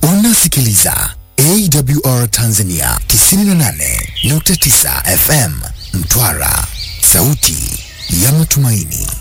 Unasikiliza AWR Tanzania 98.9 FM Mtwara, sauti ya matumaini.